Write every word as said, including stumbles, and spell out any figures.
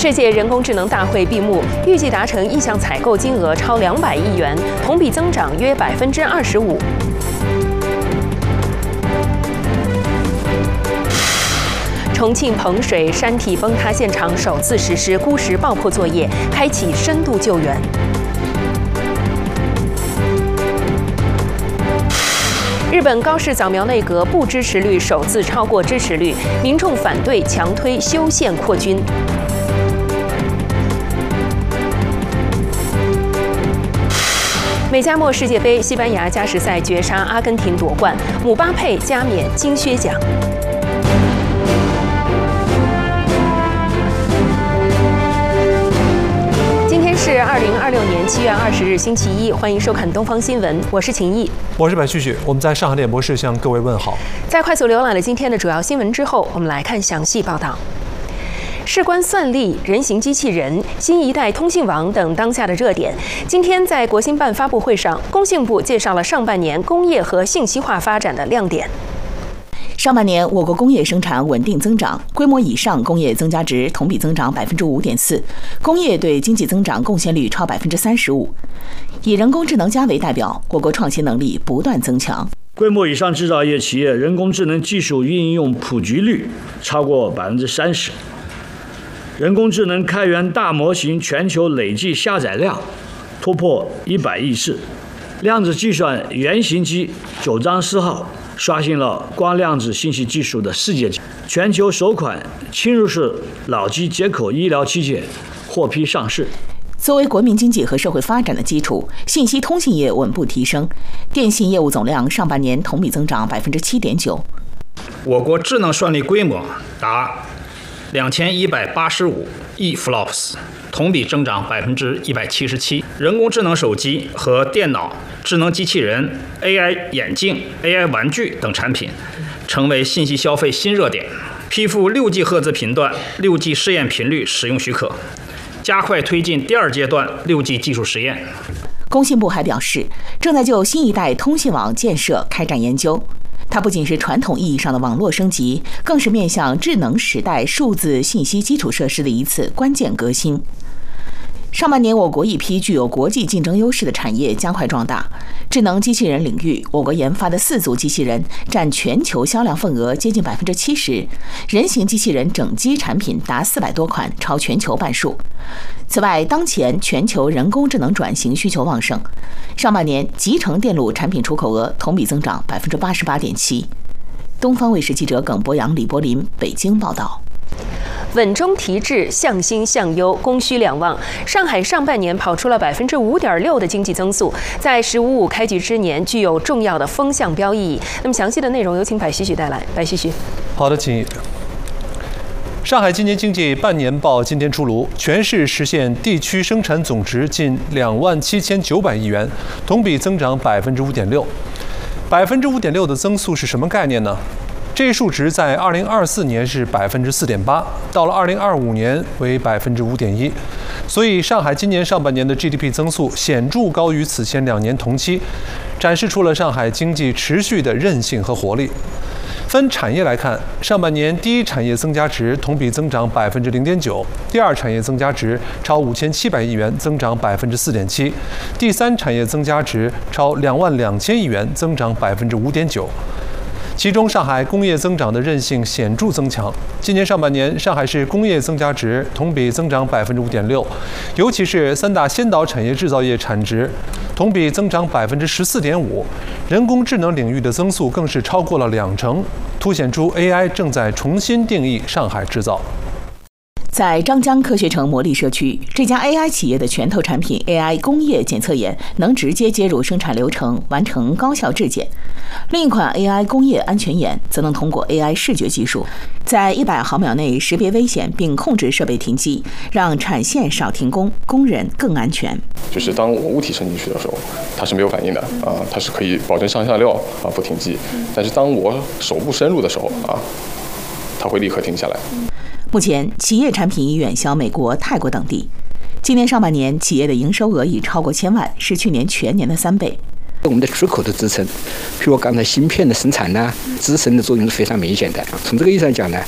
世界人工智能大会闭幕，预计达成意向采购金额超两百亿元，同比增长约百分之二十五。重庆彭水山体崩塌现场首次实施估实爆破作业，开启深度救援。日本高市早苗内阁不支持率首次超过支持率，民众反对强推修宪扩军。美加墨世界杯，西班牙加时赛绝杀阿根廷夺冠，姆巴佩加冕金靴奖。今天是二零二六年七月二十日，星期一，欢迎收看东方新闻，我是秦毅， 我是白旭旭，我们在上海联播室向各位问好。 在快速浏览了今天的主要新闻之后，我们来看详细报道。事关算力、人形机器人、新一代通信网等当下的热点，今天在国新办发布会上，工信部介绍了上半年工业和信息化发展的亮点。 上半年，我国工业生产稳定增长，规模以上工业增加值同比增长百分之五点四，工业对经济增长贡献率超百分之三十五。以人工智能加为代表，我国创新能力不断增强。 规模以上制造业企业人工智能技术应用普及率超过百分之三十，人工智能开源大模型全球累计下载量突破一百亿次，量子计算原型机九章四号刷新了光量子信息技术的世界纪录，全球首款侵入式脑机接口医疗器械获批上市。 作为国民经济和社会发展的基础，信息通信业稳步提升，电信业务总量上半年同比增长百分之七点九。 我国智能算力规模达两千一百八十五亿 flops， 同比增长百分之一百七十七。人工智能手机和电脑、智能机器人、A I 眼镜、A I 玩具等产品成为信息消费新热点，批复六 G 赫兹频段、六 G 试验频率使用许可，加快推进第二阶段六 G 技术实验。 工信部还表示，正在就新一代通信网建设开展研究。它不仅是传统意义上的网络升级，更是面向智能时代数字信息基础设施的一次关键革新。上半年，我国一批具有国际竞争优势的产业加快壮大。智能机器人领域，我国研发的四足机器人占全球销量份额接近百分之七十，人形机器人整机产品达四百多款，超全球半数。此外，当前全球人工智能转型需求旺盛，上半年集成电路产品出口额同比增长百分之八十八点七。东方卫视记者耿博洋、李柏林北京报道。 稳中提质，向新向优，供需两旺。上海上半年跑出了百分之五点六的经济增速，在“十五五”开局之年具有重要的风向标意义。那么详细的内容有请白旭旭带来。白旭旭， 好的，请。上海今年经济半年报今天出炉，全市实现地区生产总值近两万七千九百亿元，同比增长百分之五点六。百分之五点六的增速是什么概念呢？这一数值在二零二四年是百分之四点八，到了二零二五年为百分之五点一，所以上海今年上半年的 G D P 增速显著高于此前两年同期，展示出了上海经济持续的韧性和活力。分产业来看，上半年第一产业增加值同比增长百分之零点九，第二产业增加值超五千七百亿元，增长百分之四点七，第三产业增加值超两万两千亿元，增长百分之五点九。其中，上海工业增长的韧性显著增强。今年上半年，上海市工业增加值同比增长百分之五点六，尤其是三大先导产业制造业产值同比增长百分之十四点五，人工智能领域的增速更是超过了两成，凸显出 A I 正在重新定义上海制造。 在张江科学城魔力社区，这家 A I 企业的拳头产品 A I 工业检测眼能直接接入生产流程，完成高效质检。另一款 A I 工业安全眼则能通过 A I 视觉技术，在一百毫秒内识别危险并控制设备停机，让产线少停工，工人更安全。 就是当我物体伸进去的时候，它是没有反应的啊，它是可以保证上下料啊不停机。但是当我手部深入的时候啊，它会立刻停下来。 目前，企业产品已远销美国、泰国等地。今年上半年，企业的营收额已超过千万，是去年全年的三倍。 我们的出口的支撑，譬如刚才芯片的生产呢，支撑的作用是非常明显的。从这个意义上讲呢，